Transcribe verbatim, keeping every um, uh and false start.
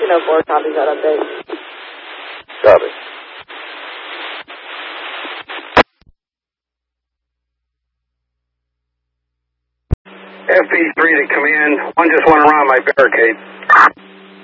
oh four, copies that update. Copy. F B three to command. One just went around my barricade.